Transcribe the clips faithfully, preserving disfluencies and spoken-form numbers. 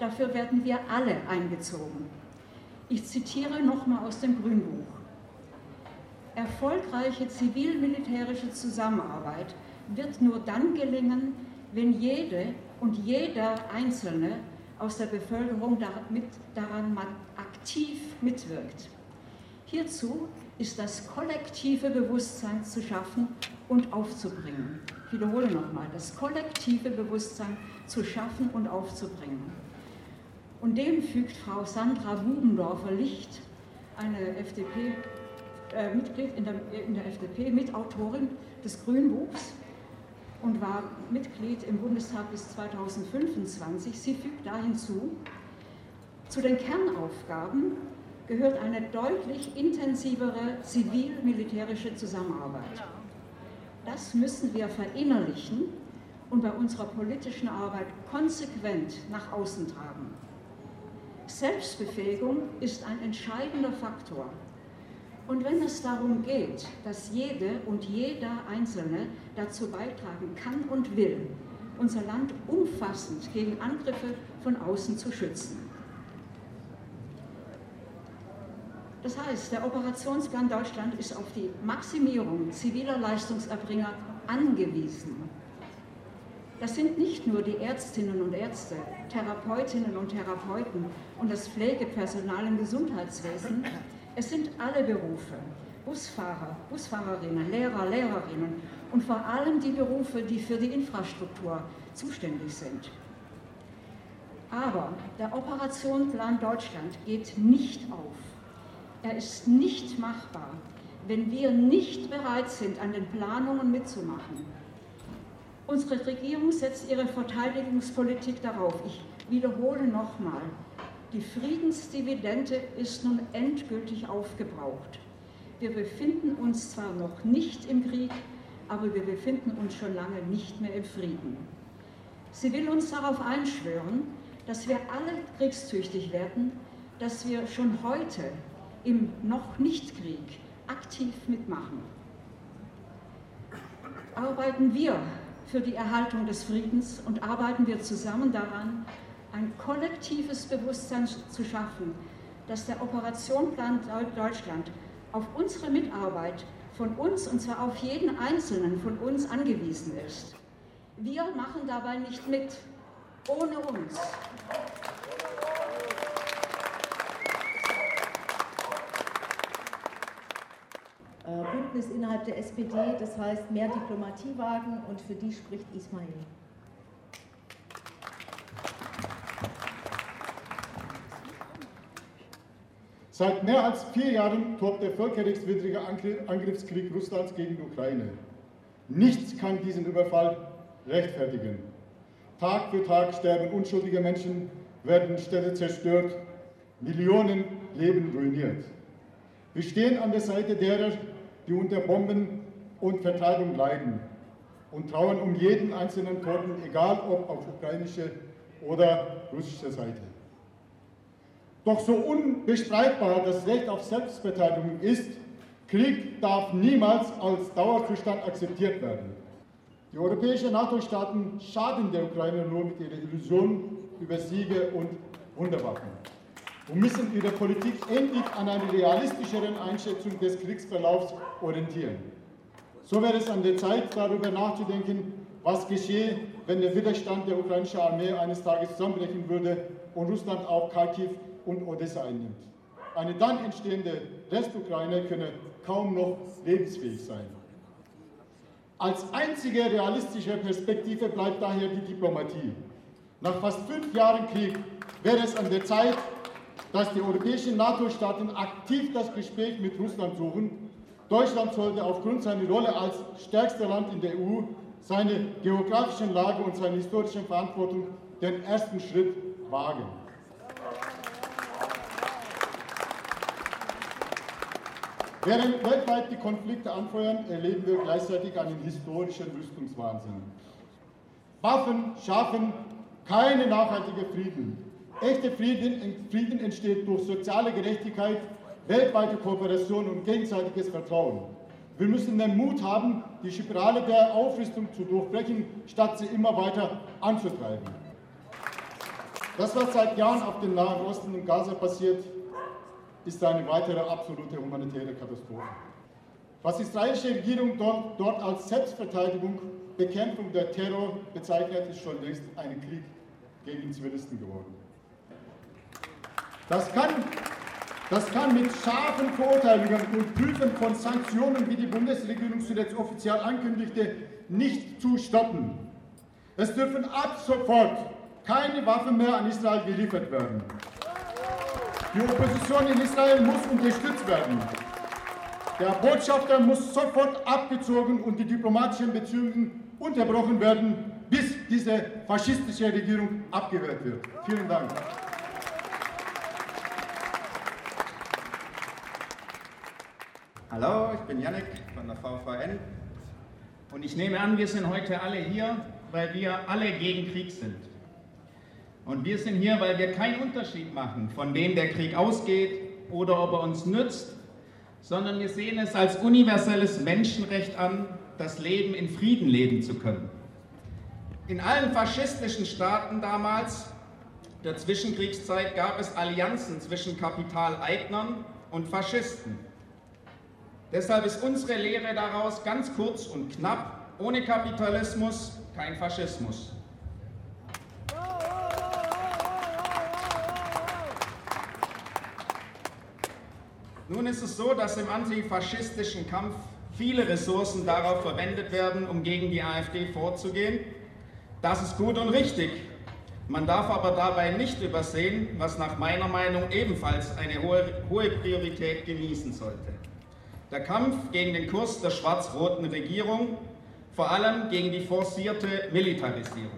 Dafür werden wir alle einbezogen. Ich zitiere nochmal aus dem Grünbuch. Erfolgreiche zivil-militärische Zusammenarbeit wird nur dann gelingen, wenn jede und jeder Einzelne aus der Bevölkerung daran aktiv mitwirkt. Hierzu ist das kollektive Bewusstsein zu schaffen und aufzubringen. Ich wiederhole nochmal, das kollektive Bewusstsein zu schaffen und aufzubringen. Und dem fügt Frau Sandra Bubendorfer-Licht, eine F D P, äh, Mitglied in der, in der F D P, Mitautorin des Grünbuchs und war Mitglied im Bundestag bis zweitausendfünfundzwanzig. Sie fügt da hinzu, zu den Kernaufgaben gehört eine deutlich intensivere zivil-militärische Zusammenarbeit. Das müssen wir verinnerlichen und bei unserer politischen Arbeit konsequent nach außen tragen. Selbstbefähigung ist ein entscheidender Faktor. Und wenn es darum geht, dass jede und jeder Einzelne dazu beitragen kann und will, unser Land umfassend gegen Angriffe von außen zu schützen. Das heißt, der Operationsplan Deutschland ist auf die Maximierung ziviler Leistungserbringer angewiesen. Das sind nicht nur die Ärztinnen und Ärzte, Therapeutinnen und Therapeuten und das Pflegepersonal im Gesundheitswesen. Es sind alle Berufe, Busfahrer, Busfahrerinnen, Lehrer, Lehrerinnen und vor allem die Berufe, die für die Infrastruktur zuständig sind. Aber der Operationsplan Deutschland geht nicht auf. Er ist nicht machbar, wenn wir nicht bereit sind, an den Planungen mitzumachen. Unsere Regierung setzt ihre Verteidigungspolitik darauf. Ich wiederhole nochmal, die Friedensdividende ist nun endgültig aufgebraucht. Wir befinden uns zwar noch nicht im Krieg, aber wir befinden uns schon lange nicht mehr im Frieden. Sie will uns darauf einschwören, dass wir alle kriegstüchtig werden, dass wir schon heute im Noch-Nicht-Krieg aktiv mitmachen. Arbeiten wir für die Erhaltung des Friedens und arbeiten wir zusammen daran, ein kollektives Bewusstsein zu schaffen, dass der Operationsplan Deutschland auf unsere Mitarbeit von uns, und zwar auf jeden Einzelnen von uns, angewiesen ist. Wir machen dabei nicht mit, ohne uns. Bündnis innerhalb der S P D, das heißt mehr Diplomatie wagen, und für die spricht Ismail. Seit mehr als vier Jahren tobt der völkerrechtswidrige Angriffskrieg Russlands gegen die Ukraine. Nichts kann diesen Überfall rechtfertigen. Tag für Tag sterben unschuldige Menschen, werden Städte zerstört, Millionen Leben ruiniert. Wir stehen an der Seite derer, die unter Bomben und Vertreibung leiden und trauern um jeden einzelnen Toten, egal ob auf ukrainischer oder russischer Seite. Doch so unbestreitbar das Recht auf Selbstverteidigung ist, Krieg darf niemals als Dauerzustand akzeptiert werden. Die europäischen NATO-Staaten schaden der Ukraine nur mit ihrer Illusion über Siege und Wunderwaffen und müssen ihre Politik endlich an einer realistischeren Einschätzung des Kriegsverlaufs orientieren. So wäre es an der Zeit, darüber nachzudenken, was geschehe, wenn der Widerstand der ukrainischen Armee eines Tages zusammenbrechen würde und Russland auch Kharkiv und Odessa einnimmt. Eine dann entstehende Restukraine könne kaum noch lebensfähig sein. Als einzige realistische Perspektive bleibt daher die Diplomatie. Nach fast fünf Jahren Krieg wäre es an der Zeit, dass die europäischen NATO-Staaten aktiv das Gespräch mit Russland suchen. Deutschland sollte aufgrund seiner Rolle als stärkstes Land in der E U, seiner geografischen Lage und seiner historischen Verantwortung den ersten Schritt wagen. Während weltweit die Konflikte anfeuern, erleben wir gleichzeitig einen historischen Rüstungswahnsinn. Waffen schaffen keine nachhaltige Frieden. Echter Frieden, Frieden entsteht durch soziale Gerechtigkeit, weltweite Kooperation und gegenseitiges Vertrauen. Wir müssen den Mut haben, die Spirale der Aufrüstung zu durchbrechen, statt sie immer weiter anzutreiben. Das, was seit Jahren auf dem Nahen Osten und Gaza passiert, ist eine weitere absolute humanitäre Katastrophe. Was die israelische Regierung dort, dort als Selbstverteidigung, Bekämpfung der Terror bezeichnet, ist schon längst ein Krieg gegen Zivilisten geworden. Das kann, das kann mit scharfen Verurteilungen und Prüfen von Sanktionen, wie die Bundesregierung zuletzt offiziell ankündigte, nicht zu stoppen. Es dürfen ab sofort keine Waffen mehr an Israel geliefert werden. Die Opposition in Israel muss unterstützt werden. Der Botschafter muss sofort abgezogen und die diplomatischen Beziehungen unterbrochen werden, bis diese faschistische Regierung abgewählt wird. Vielen Dank. Hallo, ich bin Jannik von der V V N und ich nehme an, wir sind heute alle hier, weil wir alle gegen Krieg sind. Und wir sind hier, weil wir keinen Unterschied machen, von wem der Krieg ausgeht oder ob er uns nützt, sondern wir sehen es als universelles Menschenrecht an, das Leben in Frieden leben zu können. In allen faschistischen Staaten damals, der Zwischenkriegszeit, gab es Allianzen zwischen Kapitaleignern und Faschisten. Deshalb ist unsere Lehre daraus ganz kurz und knapp: Ohne Kapitalismus kein Faschismus. Nun ist es so, dass im antifaschistischen Kampf viele Ressourcen darauf verwendet werden, um gegen die AfD vorzugehen. Das ist gut und richtig. Man darf aber dabei nicht übersehen, was nach meiner Meinung ebenfalls eine hohe, hohe Priorität genießen sollte: Der Kampf gegen den Kurs der schwarz-roten Regierung, vor allem gegen die forcierte Militarisierung.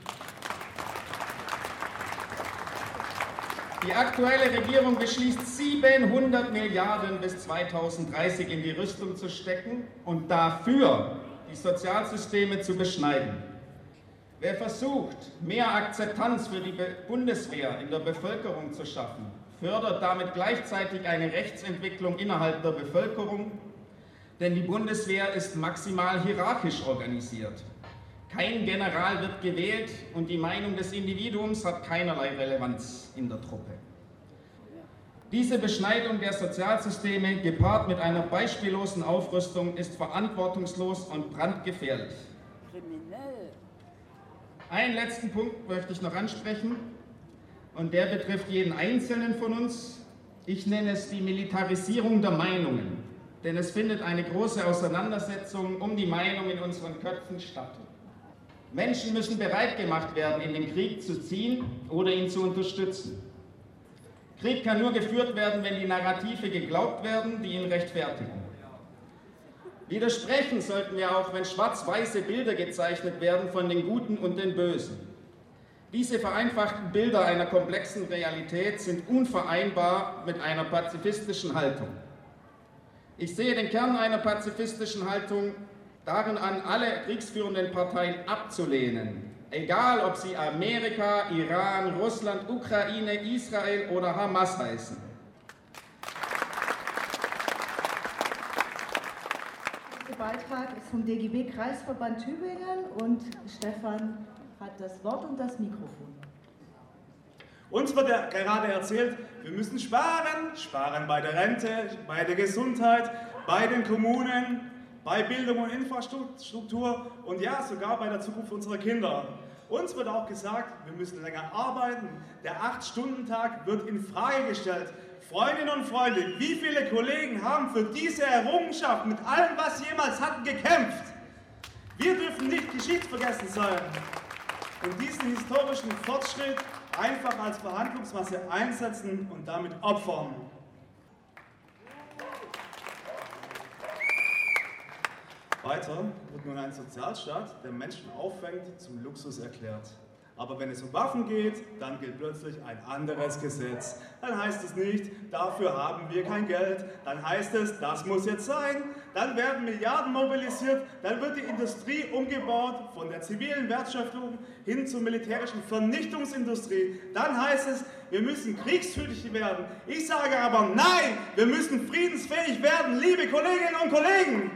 Die aktuelle Regierung beschließt, siebenhundert Milliarden bis zweitausenddreißig in die Rüstung zu stecken und dafür die Sozialsysteme zu beschneiden. Wer versucht, mehr Akzeptanz für die Bundeswehr in der Bevölkerung zu schaffen, fördert damit gleichzeitig eine Rechtsentwicklung innerhalb der Bevölkerung, denn die Bundeswehr ist maximal hierarchisch organisiert. Kein General wird gewählt und die Meinung des Individuums hat keinerlei Relevanz in der Truppe. Diese Beschneidung der Sozialsysteme, gepaart mit einer beispiellosen Aufrüstung, ist verantwortungslos und brandgefährlich. Kriminell. Einen letzten Punkt möchte ich noch ansprechen, und der betrifft jeden Einzelnen von uns. Ich nenne es die Militarisierung der Meinungen, denn es findet eine große Auseinandersetzung um die Meinung in unseren Köpfen statt. Menschen müssen bereit gemacht werden, in den Krieg zu ziehen oder ihn zu unterstützen. Krieg kann nur geführt werden, wenn die Narrative geglaubt werden, die ihn rechtfertigen. Widersprechen sollten wir auch, wenn schwarz-weiße Bilder gezeichnet werden von den Guten und den Bösen. Diese vereinfachten Bilder einer komplexen Realität sind unvereinbar mit einer pazifistischen Haltung. Ich sehe den Kern einer pazifistischen Haltung darin an, alle kriegsführenden Parteien abzulehnen, egal ob sie Amerika, Iran, Russland, Ukraine, Israel oder Hamas heißen. Der Beitrag ist vom D G B Kreisverband Tübingen und Stefan hat das Wort und das Mikrofon. Uns wird ja gerade erzählt, wir müssen sparen, sparen bei der Rente, bei der Gesundheit, bei den Kommunen, bei Bildung und Infrastruktur und ja, sogar bei der Zukunft unserer Kinder. Uns wird auch gesagt, wir müssen länger arbeiten. Der acht-Stunden-Tag wird in Frage gestellt. Freundinnen und Freunde, wie viele Kollegen haben für diese Errungenschaft mit allem, was sie jemals hatten, gekämpft? Wir dürfen nicht geschichtsvergessen sein und diesen historischen Fortschritt einfach als Verhandlungsmasse einsetzen und damit opfern. Weiter wird nun ein Sozialstaat, der Menschen auffängt, zum Luxus erklärt. Aber wenn es um Waffen geht, dann gilt plötzlich ein anderes Gesetz. Dann heißt es nicht, dafür haben wir kein Geld. Dann heißt es, das muss jetzt sein. Dann werden Milliarden mobilisiert. Dann wird die Industrie umgebaut von der zivilen Wertschöpfung hin zur militärischen Vernichtungsindustrie. Dann heißt es, wir müssen kriegsfühlig werden. Ich sage aber nein, wir müssen friedensfähig werden, liebe Kolleginnen und Kollegen.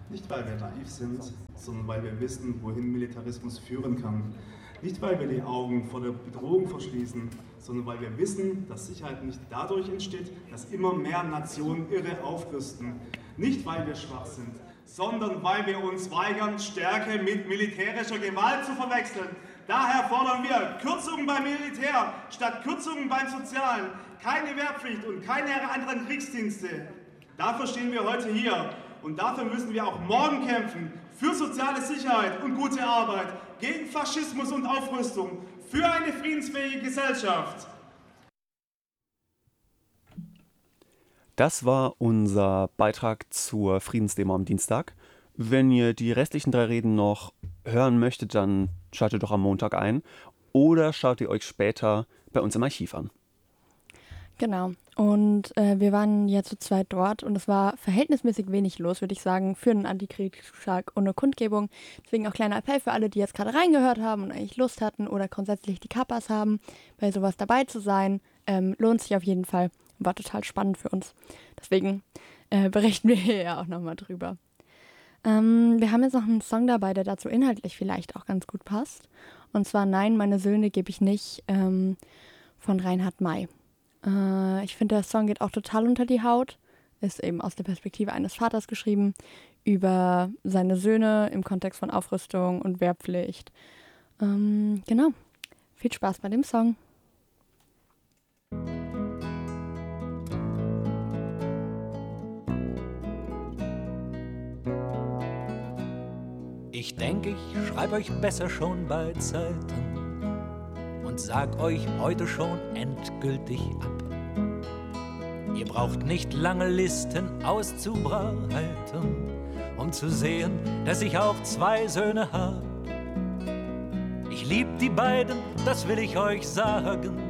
Nicht, weil wir naiv sind, sondern weil wir wissen, wohin Militarismus führen kann. Nicht, weil wir die Augen vor der Bedrohung verschließen, sondern weil wir wissen, dass Sicherheit nicht dadurch entsteht, dass immer mehr Nationen irre aufrüsten. Nicht, weil wir schwach sind, sondern weil wir uns weigern, Stärke mit militärischer Gewalt zu verwechseln. Daher fordern wir Kürzungen beim Militär statt Kürzungen beim Sozialen, keine Wehrpflicht und keine anderen Kriegsdienste. Dafür stehen wir heute hier und dafür müssen wir auch morgen kämpfen. Für soziale Sicherheit und gute Arbeit, gegen Faschismus und Aufrüstung, für eine friedensfähige Gesellschaft. Das war unser Beitrag zur Friedensdemo am Dienstag. Wenn ihr die restlichen drei Reden noch hören möchtet, dann schaltet doch am Montag ein oder schaut ihr euch später bei uns im Archiv an. Genau. Und äh, wir waren ja zu zweit dort und es war verhältnismäßig wenig los, würde ich sagen, für einen Antikriegstag ohne Kundgebung. Deswegen auch kleiner Appell für alle, die jetzt gerade reingehört haben und eigentlich Lust hatten oder grundsätzlich die Kappas haben, bei sowas dabei zu sein. Ähm, lohnt sich auf jeden Fall. War total spannend für uns. Deswegen äh, berichten wir hier ja auch nochmal drüber. Ähm, wir haben jetzt noch einen Song dabei, der dazu inhaltlich vielleicht auch ganz gut passt. Und zwar Nein, meine Söhne gebe ich nicht ähm, von Reinhard May. Äh, ich finde, der Song geht auch total unter die Haut. Ist eben aus der Perspektive eines Vaters geschrieben, über seine Söhne im Kontext von Aufrüstung und Wehrpflicht. Ähm, genau. Viel Spaß bei dem Song. Ich denke, ich schreibe euch besser schon bei Zeiten und sag euch heute schon endgültig ab. Ihr braucht nicht lange Listen auszubreiten, um zu sehen, dass ich auch zwei Söhne hab. Ich lieb die beiden, das will ich euch sagen.